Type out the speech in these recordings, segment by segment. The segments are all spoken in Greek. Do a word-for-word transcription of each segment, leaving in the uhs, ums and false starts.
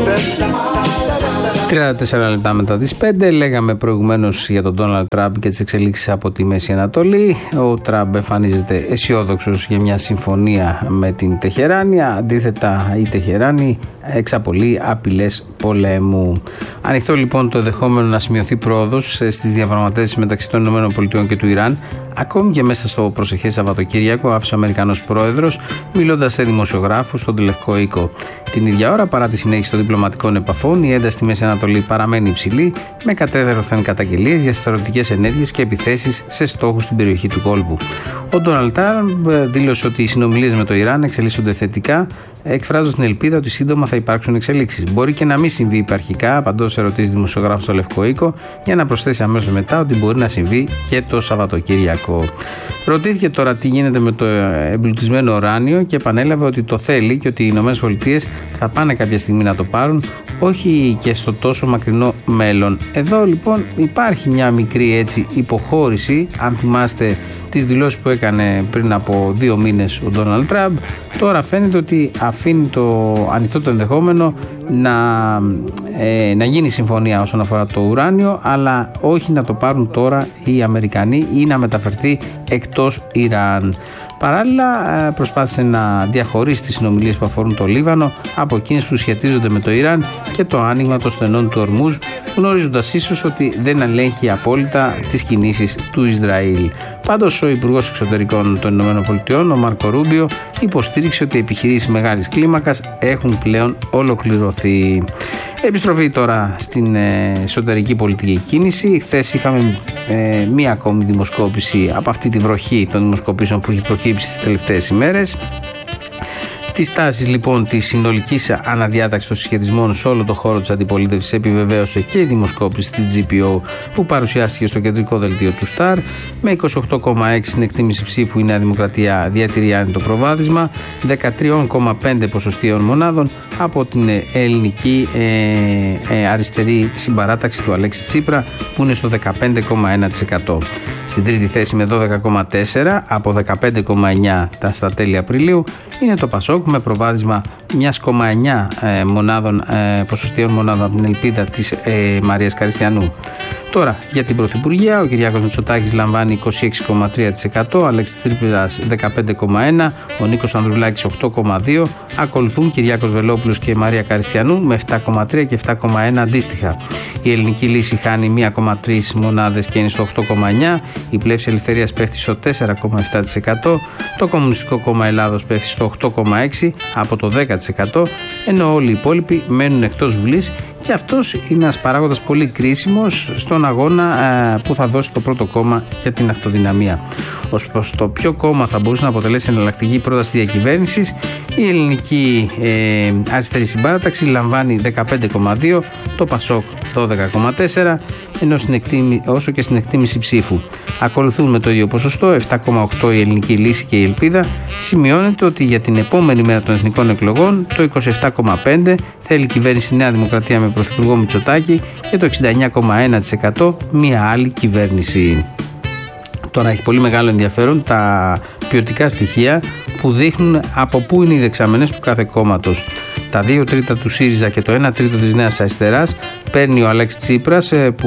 τριάντα τέσσερα λεπτά μετά τις πέντε, λέγαμε προηγουμένως για τον Ντόναλντ Τραμπ και τις εξελίξεις από τη Μέση Ανατολή. Ο Τραμπ εμφανίζεται αισιόδοξος για μια συμφωνία με την Τεχεράνη. Αντίθετα, η Τεχεράνη εξαπολύει απειλές πολέμου. Ανοιχτό λοιπόν το ενδεχόμενο να σημειωθεί πρόοδος στις διαπραγματεύσεις μεταξύ των ΗΠΑ και του Ιράν, ακόμη και μέσα στο προσεχές Σαββατοκύριακο, άφησε ο Αμερικανός πρόεδρος, μιλώντας σε δημοσιογράφους στον Λευκό Οίκο. Την ίδια ώρα, παρά τη συνέχιση των διπλωματικών επαφών, η ένταση στη Μέση Ανατολή παραμένει υψηλή, με κατέδρωθεν καταγγελίες για στρατιωτικές ενέργειες και επιθέσεις σε στόχους στην περιοχή του κόλπου. Ο Ντόναλντ Τραμπ δήλωσε ότι οι συνομιλίες με το Ιράν εξελίσσονται θετικά, εκφράζοντας την ελπίδα ότι σύντομα θα υπάρξουν εξελίξεις. Μπορεί και να μην συμβεί υπαρχικά, απαντώντας σε ερωτήσεις δημοσιογράφου στο Λευκό Οίκο, για να προσθέσει αμέσως μετά ότι μπορεί να συμβεί και το Σαββατοκύριακο. Ρωτήθηκε τώρα τι γίνεται με το εμπλουτισμένο ουράνιο και επανέλαβε ότι το θέλει και ότι οι ΗΠΑ θα πάνε κάποια στιγμή να το πάρουν, όχι και στο τόσο μακρινό μέλλον. Εδώ λοιπόν υπάρχει μια μικρή έτσι υποχώρηση, αν θυμάστε τις δηλώσεις που έκανε πριν από δύο μήνες ο Ντόναλντ Τραμπ. Τώρα φαίνεται ότι αφήνει το ανοιχτό το ενδεχόμενο να, ε, να γίνει συμφωνία όσον αφορά το ουράνιο, αλλά όχι να το πάρουν τώρα οι Αμερικανοί ή να μεταφερθεί εκτός Ιράν. Παράλληλα, προσπάθησε να διαχωρίσει τις συνομιλίες που αφορούν το Λίβανο από εκείνες που σχετίζονται με το Ιράν και το άνοιγμα των στενών του Ορμούζ, γνωρίζοντας ίσως ότι δεν ελέγχει απόλυτα τις κινήσεις του Ισραήλ. Πάντως, ο Υπουργός Εξωτερικών των ΗΠΑ, ο Μάρκο Ρούμπιο, υποστήριξε ότι οι επιχειρήσεις μεγάλης κλίμακας έχουν πλέον ολοκληρωθεί. Επιστροφή τώρα στην ε, εσωτερική πολιτική κίνηση. Χθες είχαμε ε, μία ακόμη δημοσκόπηση από αυτή τη βροχή των δημοσκοπήσεων που έχει προκύψει τις τελευταίες ημέρες. Τις τάσεις λοιπόν της συνολικής αναδιάταξης των συσχετισμών σε όλο το χώρο της αντιπολίτευσης επιβεβαίωσε και η δημοσκόπηση της τζι πι ο που παρουσιάστηκε στο κεντρικό δελτίο του Σταρ. Με είκοσι οκτώ κόμμα έξι στην εκτίμηση ψήφου η Νέα Δημοκρατία διατηρεί άνετο προβάδισμα, δεκατρία κόμμα πέντε ποσοστίων μονάδων από την ελληνική ε, ε, αριστερή συμπαράταξη του Αλέξη Τσίπρα που είναι στο δεκαπέντε κόμμα ένα τοις εκατό. Στην τρίτη θέση με δώδεκα κόμμα τέσσερα από δεκαπέντε κόμμα εννιά στα τέλη Απριλίου είναι το Πασόκ με προβάδισμα ένα κόμμα εννιά ε, μονάδων, ε, ποσοστιαίων μονάδων από την ελπίδα της ε, Μαρίας Καριστιανού. Τώρα για την Πρωθυπουργία, ο Κυριάκος Μητσοτάκης λαμβάνει είκοσι έξι κόμμα τρία τοις εκατό, ο Αλέξης Τσίπρας δεκαπέντε κόμμα ένα τοις εκατό, ο Νίκος Ανδρουλάκης οκτώ κόμμα δύο τοις εκατό, ακολουθούν Κυριάκος Βελόπουλος και Μαρία Καριστιανού με επτά κόμμα τρία τοις εκατό και επτά κόμμα ένα τοις εκατό αντίστοιχα. Η Ελληνική Λύση χάνει ένα κόμμα τρία μονάδες και είναι στο οκτώ κόμμα εννιά τοις εκατό, η Πλεύση Ελευθερίας πέφτει στο τέσσερα κόμμα επτά τοις εκατό, το Κομμουνιστικό Κόμμα Ελλάδος πέφτει στο οκτώ κόμμα έξι τοις εκατό από το δέκα τοις εκατό, ενώ όλοι οι υπόλοιποι μένουν εκτός Βουλής. Και αυτός είναι ένας παράγοντας πολύ κρίσιμος στον αγώνα ε, που θα δώσει το πρώτο κόμμα για την αυτοδυναμία. Ως προς το ποιο κόμμα θα μπορούσε να αποτελέσει εναλλακτική πρόταση διακυβέρνησης, η ελληνική ε, αριστερή συμπάραταξη λαμβάνει δεκαπέντε κόμμα δύο τοις εκατό, το Πασόκ δώδεκα κόμμα τέσσερα τοις εκατό, ενώ στην εκτίμη, όσο και στην εκτίμηση ψήφου. Ακολουθούν με το ίδιο ποσοστό επτά κόμμα οκτώ τοις εκατό η Ελληνική Λύση και η Ελπίδα. Σημειώνεται ότι για την επόμενη μέρα των εθνικών εκλογών το είκοσι επτά κόμμα πέντε τοις εκατό θέλει κυβέρνηση Νέα Δημοκρατία με Πρωθυπουργό Μητσοτάκη και το εξήντα εννιά κόμμα ένα τοις εκατό μία άλλη κυβέρνηση. Τώρα έχει πολύ μεγάλο ενδιαφέρον τα ποιοτικά στοιχεία που δείχνουν από πού είναι οι δεξαμενές του κάθε κόμματος. Τα δύο τρίτα του ΣΥΡΙΖΑ και το ένα τρίτο της Νέας Αριστεράς παίρνει ο Αλέξης Τσίπρας που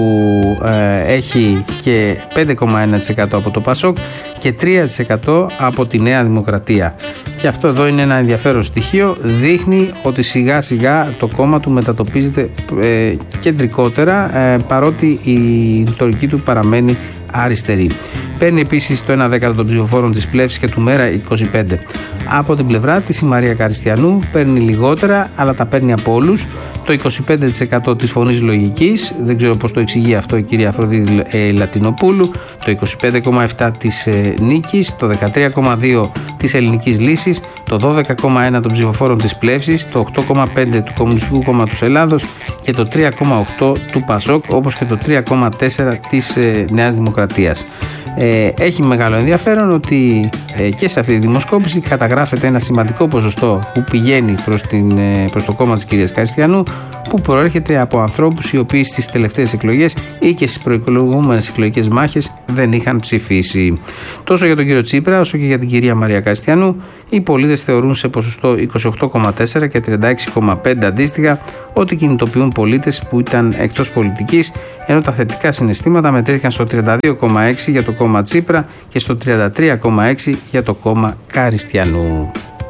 ε, έχει και πέντε κόμμα ένα τοις εκατό από το Πασόκ και τρία τοις εκατό από τη Νέα Δημοκρατία. Και αυτό εδώ είναι ένα ενδιαφέρον στοιχείο, δείχνει ότι σιγά σιγά το κόμμα του μετατοπίζεται ε, κεντρικότερα ε, παρότι η ρητορική του παραμένει αριστερή. Παίρνει επίσης το ένα δέκατο των ψηφοφόρων της Πλεύσης και του Μέρα είκοσι πέντε. Από την πλευρά της η Μαρία Καριστιανού παίρνει λιγότερα, αλλά τα παίρνει από όλους. Το είκοσι πέντε τοις εκατό της Φωνής Λογικής, δεν ξέρω πώς το εξηγεί αυτό η κυρία Αφροδίτη ε, Λατινοπούλου, το είκοσι πέντε κόμμα επτά της ε, Νίκης, το δεκατρία κόμμα δύο της Ελληνικής Λύσης, το δώδεκα κόμμα ένα των ψηφοφόρων της Πλεύσης, το οκτώ κόμμα πέντε του Κομμουνιστικού Κόμματος Ελλάδος και το τρία κόμμα οκτώ του Πασόκ, όπως και το τρία κόμμα τέσσερα της ε, Νέας Δημοκρατίας. Ε, έχει μεγάλο ενδιαφέρον ότι ε, και σε αυτή τη δημοσκόπηση καταγράφεται ένα σημαντικό ποσοστό που πηγαίνει προς, την, ε, προς το κόμμα της κυρίας Καριστιανού, που προέρχεται από ανθρώπους οι οποίοι στις τελευταίες εκλογές ή και στις προεκλογούμενες εκλογικές μάχες δεν είχαν ψηφίσει. Τόσο για τον κύριο Τσίπρα όσο και για την κυρία Μαρία Καριστιανού, οι πολίτες θεωρούν σε ποσοστό είκοσι οκτώ κόμμα τέσσερα και τριάντα έξι κόμμα πέντε αντίστοιχα ότι κινητοποιούν πολίτες που ήταν εκτός πολιτικής, ενώ τα θετικά συναισθήματα μετρήθηκαν στο τριάντα δύο κόμμα έξι για το κόμμα Τσίπρα και στο τριάντα τρία κόμμα έξι για το κόμμα Καριστιανού.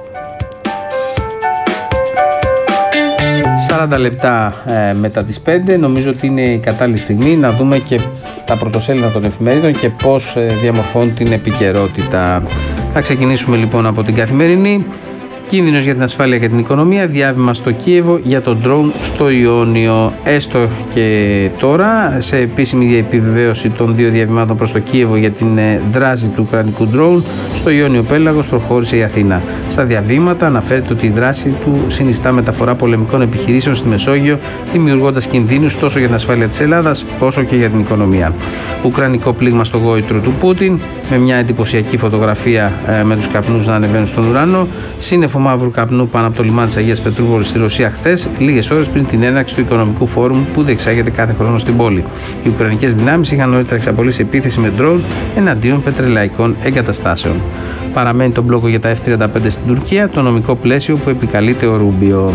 σαράντα λεπτά ε, μετά τις πέντε, νομίζω ότι είναι η κατάλληλη στιγμή να δούμε και τα πρωτοσέλιδα των εφημερίδων και πώς ε, διαμορφώνουν την επικαιρότητα. Θα ξεκινήσουμε λοιπόν από την Καθημερινή. Κίνδυνος για την ασφάλεια και την οικονομία, διάβημα στο Κίεβο για τον ντρόουν στο Ιόνιο. Έστω και τώρα, σε επίσημη επιβεβαίωση των δύο διαβημάτων προς το Κίεβο για την δράση του ουκρανικού ντρόουν, στο Ιόνιο Πέλαγος προχώρησε η Αθήνα. Στα διαβήματα αναφέρεται ότι η δράση του συνιστά μεταφορά πολεμικών επιχειρήσεων στη Μεσόγειο, δημιουργώντας κινδύνους τόσο για την ασφάλεια της Ελλάδας όσο και για την οικονομία. Ουκρανικό πλήγμα στο γόητρο του Πούτιν, με μια εντυπωσιακή φωτογραφία ε, με τους καπνούς να ανεβαίνουν στον ουρανό, σύννεφο μαύρου καπνού πάνω από το λιμάνι της Αγίας Πετρούπολης στη Ρωσία χθες, λίγες ώρες πριν την έναρξη του οικονομικού φόρουμ που διεξάγεται κάθε χρόνο στην πόλη. Οι ουκρανικές δυνάμεις είχαν νωρίτερα εξαπολύσει επίθεση με ντρόουν εναντίον πετρελαϊκών εγκαταστάσεων. Παραμένει το μπλόκο για τα εφ τριάντα πέντε στην Τουρκία, το νομικό πλαίσιο που επικαλείται ο Ρούμπιο.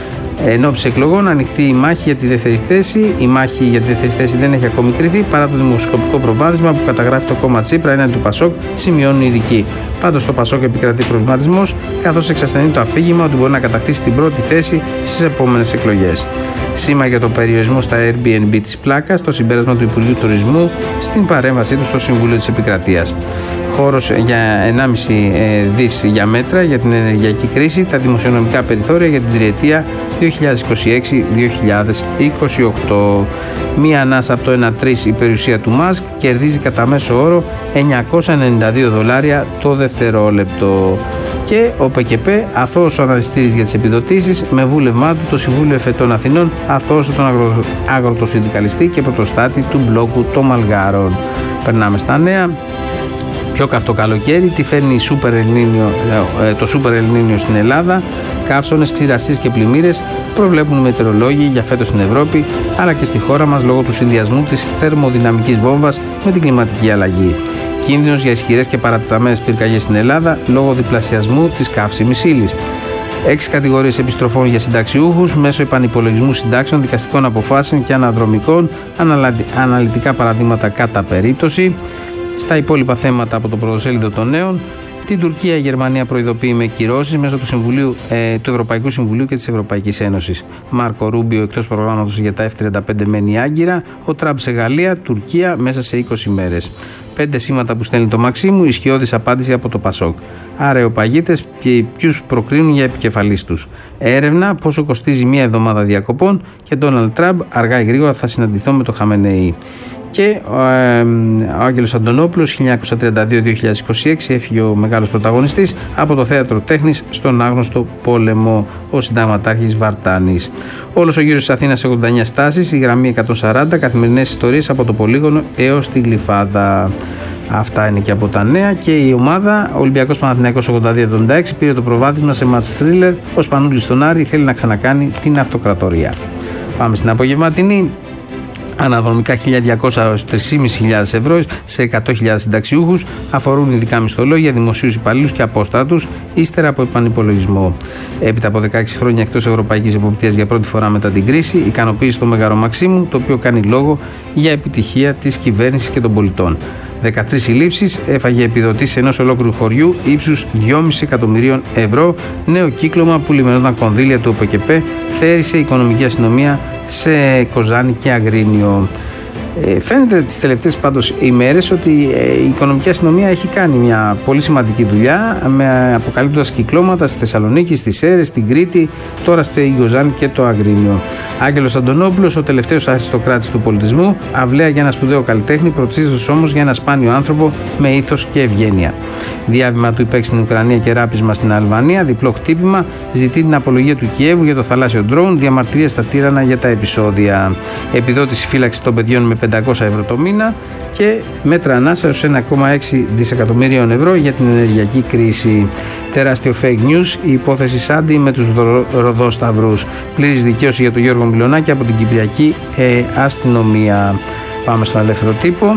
Εν ώψη εκλογών, ανοιχτή η μάχη για τη δεύτερη θέση. Η μάχη για τη δεύτερη θέση δεν έχει ακόμη κρυθεί παρά το δημοσκοπικό προβάδισμα που καταγράφει το κόμμα Τσίπρα έναντι του Πασόκ, σημειώνουν οι ειδικοί. Πάντως, στο Πασόκ επικρατεί προβληματισμός, καθώς εξασθενεί το αφήγημα ότι μπορεί να κατακτήσει την πρώτη θέση στις επόμενες εκλογές. Σήμα για το περιορισμό στα Airbnb της πλάκας, το συμπέρασμα του Υπουργείου Τουρισμού στην παρέμβασή του στο Συμβούλιο της Επικρατείας. Χώρος για ενάμιση δις για μέτρα για την ενεργειακή κρίση, τα δημοσιονομικά περιθώρια για την τριετία δύο χιλιάδες είκοσι έξι με δύο χιλιάδες είκοσι οκτώ. Μία ανάσα από το ένα κόμμα τρία η περιουσία του Μάσκ κερδίζει κατά μέσο όρο εννιακόσια ενενήντα δύο δολάρια το δευτερόλεπτο. Και ο ΠΚΠ αθώος ο αναλυστής για τις επιδοτήσεις, με βούλευμά του το Συμβούλιο Εφετών Αθηνών αθώωσε τον αγρο... αγροτοσυνδικαλιστή και πρωτοστάτη του μπλόκου των Μαλγάρων. Περνάμε στα νέα. Πιο καυτό καλοκαίρι, τι φέρνει Super El Niño, το Super El Niño στην Ελλάδα. Καύσωνες, ξηρασίες και πλημμύρες προβλέπουν οι μετεωρολόγοι για φέτος στην Ευρώπη, αλλά και στη χώρα μας λόγω του συνδυασμού της θερμοδυναμικής βόμβας με την κλιματική αλλαγή. Κίνδυνος για ισχυρές και παρατεταμένες πυρκαγιές στην Ελλάδα λόγω διπλασιασμού της καύσιμης ύλης. Έξι κατηγορίες επιστροφών για συνταξιούχους μέσω επανυπολογισμού συντάξεων, δικαστικών αποφάσεων και αναδρομικών, αναλυτικά παραδείγματα κατά περίπτωση. Στα υπόλοιπα θέματα από το πρωτοσέλιδο των νέων, την Τουρκία η Γερμανία προειδοποιεί με κυρώσεις μέσω του, Συμβουλίου, ε, του Ευρωπαϊκού Συμβουλίου και της Ευρωπαϊκής Ένωσης. Μάρκο Ρούμπιο εκτός προγράμματος για τα εφ τριάντα πέντε μένει άγκυρα. Ο Τραμπ σε Γαλλία, Τουρκία μέσα σε είκοσι μέρες. Πέντε σήματα που στέλνει το Μαξίμου, ισχυώδης απάντηση από το Πασόκ. Αρεοπαγίτες και ποιους προκρίνουν για επικεφαλής τους. Έρευνα πόσο κοστίζει μία εβδομάδα διακοπών και Ντόναλντ Τραμπ αργά ή γρήγορα θα συναντηθώ με το Χαμενεή. Και ο, ε, ο Άγγελος Αντωνόπουλος χίλια εννιακόσια τριάντα δύο με δύο χιλιάδες είκοσι έξι έφυγε ο μεγάλος πρωταγωνιστής από το θέατρο τέχνης στον άγνωστο πόλεμο, ο συνταγματάρχης Βαρτάνης. Όλος ο γύρος της Αθήνας σε ογδόντα εννέα στάσεις, η γραμμή εκατόν σαράντα, καθημερινές ιστορίες από το Πολύγωνο έως τη Γλυφάδα. Αυτά είναι και από τα νέα. Και η ομάδα Ολυμπιακός Παναθηναϊκός ογδόντα δύο εβδομήντα έξι πήρε το προβάδισμα σε match thriller. Ο Σπανούλης στον Άρη θέλει να ξανακάνει την αυτοκρατορία. Πάμε στην απογευματινή. Αναδρομικά χίλια διακόσια έως τρεις χιλιάδες πεντακόσια ευρώ σε εκατό χιλιάδες συνταξιούχους, αφορούν ειδικά μισθολόγια, δημοσίους υπαλλήλους και απόστατους, ύστερα από επανυπολογισμό. Έπειτα από δεκαέξι χρόνια εκτός ευρωπαϊκής εποπτείας για πρώτη φορά μετά την κρίση, ικανοποίηση στο Μέγαρο Μαξίμου, το οποίο κάνει λόγο για επιτυχία της κυβέρνησης και των πολιτών. δεκατρείς συλλήψεις, έφαγε επιδοτήσεις ενός ολόκληρου χωριού ύψους δυόμισι εκατομμυρίων ευρώ. Νέο κύκλωμα που λιμενόταν κονδύλια του ΟΠΕΚΕΠΕ, θέρισε η οικονομική αστυνομία σε Κοζάνη και Αγρίνιο. Ε, φαίνεται τις τελευταίες πάντως ημέρες ότι ε, η οικονομική αστυνομία έχει κάνει μια πολύ σημαντική δουλειά, με αποκαλύπτοντας κυκλώματα στη Θεσσαλονίκη, στις Σέρρες, στην Κρήτη, τώρα στη Κοζάνη και το Αγρίνιο. Άγγελος Αντωνόπουλος, ο τελευταίος αριστοκράτης του πολιτισμού, αυλαία για ένα σπουδαίο καλλιτέχνη, πρωτίστως όμως για ένα σπάνιο άνθρωπο με ήθος και ευγένεια. Διάβημα του υπέξ στην Ουκρανία και ράπισμα στην Αλβανία, διπλό χτύπημα, ζητεί την απολογία του Κιέβου για το θαλάσσιο ντρόουν, διαμαρτυρία στα τύρανα για τα επεισόδια. Επιδότηση φύλαξη των παιδιών με πεντακόσια ευρώ το μήνα και μέτρα ανάσα έως ένα κόμμα έξι δισεκατομμυρίων ευρώ για την ενεργειακή κρίση. Τεράστιο fake news, η υπόθεση Σάντι με τους Ροδόσταυρους. Πλήρης δικαίωση για τον Γιώργο Μιλονάκη από την Κυπριακή ε, αστυνομία. Πάμε στον ελεύθερο τύπο.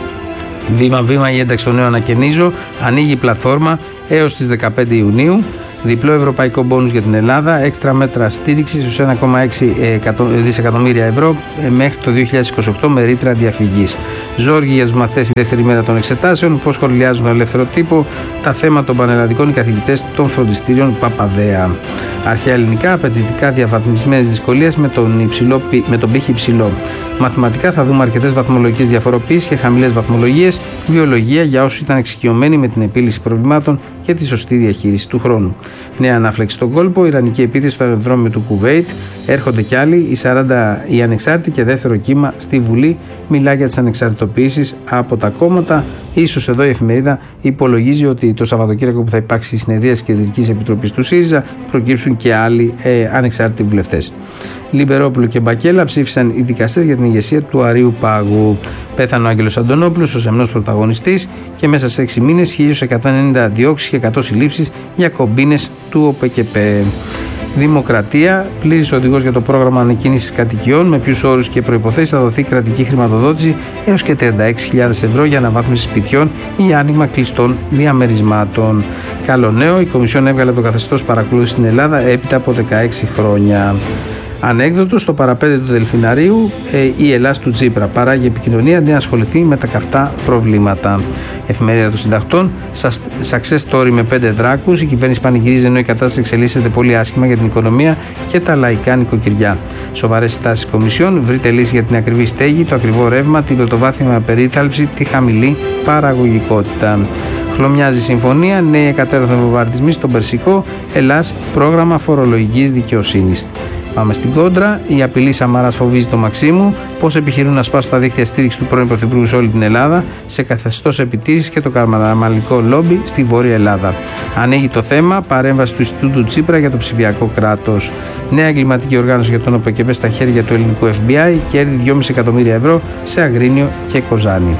Βήμα-βήμα η ένταξη των νέων ανακαινίζω, ανοίγει η πλατφόρμα έως τις δεκαπέντε Ιουνίου. Διπλό ευρωπαϊκό μπόνους για την Ελλάδα, έξτρα μέτρα στήριξης στους ένα κόμμα έξι δισεκατομμύρια ευρώ μέχρι το δύο χιλιάδες είκοσι οκτώ με ρήτρα διαφυγής. Ζόργοι για τους μαθητές η δεύτερη μέρα των εξετάσεων, πώς σχολιάζουν τον ελεύθερο τύπο τα θέματα των πανελλαδικών οι καθηγητές των φροντιστήριων Παπαδέα. Αρχαία ελληνικά, απαιτητικά διαβαθμισμένες δυσκολίες με τον, υψηλό, με τον πύχη υψηλό. Μαθηματικά θα δούμε αρκετές βαθμολογικές διαφοροποίησεις και χαμηλές βαθμολογίες. Βιολογία για όσους ήταν εξοικειωμένοι με την επίλυση προβλημάτων και τη σωστή διαχείριση του χρόνου. Νέα ανάφλεξη στον κόλπο, ιρανική επίθεση στο αεροδρόμιο του Κουβέιτ. Έρχονται κι άλλοι, οι σαράντα οι ανεξάρτητοι και δεύτερο κύμα στη Βουλή. Μιλά για τις ανεξαρτητοποιήσεις από τα κόμματα. Ίσως εδώ η εφημερίδα υπολογίζει ότι το Σαββατοκύριακο που θα υπάρξει η συνεδρία της Κεντρικής Επιτροπής του ΣΥΡΙΖΑ προκύψουν και άλλοι ε, ανεξάρτητοι βουλευτές. Λιμπερόπουλο και Μπακέλα ψήφισαν οι δικαστές για την ηγεσία του Αρείου Πάγου. Πέθανε ο Άγγελος Αντωνόπουλος, ο σεμνός πρωταγωνιστής, και μέσα σε έξι μήνες χίλια εκατόν ενενήντα διώξεις και εκατό συλλήψεις για κομπίνες του ΟΠΕΚΕΠΕ. Δημοκρατία, πλήρης οδηγός για το πρόγραμμα ανεκκίνησης κατοικιών, με ποιους όρους και προϋποθέσεις θα δοθεί κρατική χρηματοδότηση έως και τριάντα έξι χιλιάδες ευρώ για αναβάθμιση σπιτιών ή άνοιγμα κλειστών διαμερισμάτων. Καλό νέο, η Κομισιόν έβγαλε το καθεστώς παρακολούθηση στην Ελλάδα έπειτα από δεκαέξι χρόνια. Ανέκδοτο, στο παραπέντε του Δελφιναρίου, ε, η Ελλάς του Τσίπρα παράγει επικοινωνία αντί να ασχοληθεί με τα καυτά προβλήματα. Εφημερίδα των Συντακτών, success story με πέντε δράκους. Η κυβέρνηση πανηγυρίζει ενώ η κατάσταση εξελίσσεται πολύ άσχημα για την οικονομία και τα λαϊκά νοικοκυριά. Σοβαρές συστάσεις Κομισιόν, βρείτε λύση για την ακριβή στέγη, το ακριβό ρεύμα, την πρωτοβάθμια περίθαλψη, τη χαμηλή παραγωγικότητα. Χλωμιάζει συμφωνία, νέοι εκατέρωθεν βομβαρδισμοί στον Περσικό, Ελλάς, πρόγραμμα φορολογικής δικαιοσύνης. Πάμε στην κόντρα. Η απειλή Σαμαράς φοβίζει το Μαξίμου. Πώς επιχειρούν να σπάσουν τα δίκτυα στήριξη του πρώην Πρωθυπουργού σε όλη την Ελλάδα, σε καθεστώς επιτήρηση και το καραμαλικό λόμπι στη Βόρεια Ελλάδα. Ανοίγει το θέμα. Παρέμβαση του Ινστιτούτου Τσίπρα για το ψηφιακό κράτος. Νέα εγκληματική οργάνωση για τον ΟΠΕΚΕΠΕ στα χέρια του ελληνικού εφ μπι άι. Κέρδη δυόμισι εκατομμύρια ευρώ σε Αγρίνιο και Κοζάνη.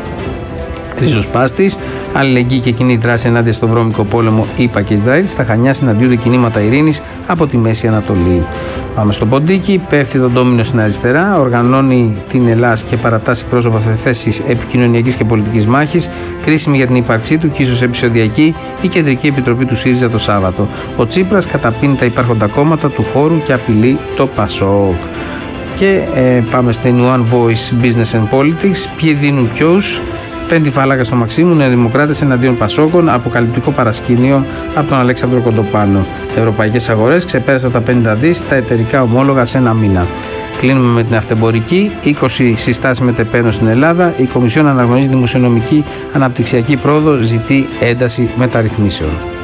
Ριζοσπάστης, αλληλεγγύη και κοινή δράση ενάντια στο βρώμικο πόλεμο ΗΠΑ και Ισραήλ. Στα Χανιά συναντιούνται κινήματα ειρήνης από τη Μέση Ανατολή. Πάμε στο Ποντίκι. Πέφτει τον ντόμινο στην αριστερά. Οργανώνει την Ελλάδα και παρατάσσει πρόσωπα σε θέσεις επικοινωνιακής και πολιτικής μάχης. Κρίσιμη για την ύπαρξή του και ίσως επεισοδιακή η Κεντρική Επιτροπή του ΣΥΡΙΖΑ το Σάββατο. Ο Τσίπρας καταπίνει τα υπάρχοντα κόμματα του χώρου και απειλεί το ΠΑΣΟΚ. Και ε, πάμε στην One Voice Business and Politics. Ποιοι δίνουν ποιους. Πέμπτη φάλαγγα στο Μαξίμου, Νέα Δημοκράτες εναντίον Πασόκων, αποκαλυπτικό παρασκήνιο από τον Αλέξανδρο Κοντοπάνο. Ευρωπαϊκές αγορές ξεπέρασαν τα πενήντα δις, τα εταιρικά ομόλογα σε ένα μήνα. Κλείνουμε με την αυτεμπορική. είκοσι συστάσεις μετεπένων στην Ελλάδα. Η Κομισιόν αναγνωρίζει δημοσιονομική αναπτυξιακή πρόοδο, ζητεί ένταση μεταρρυθμίσεων.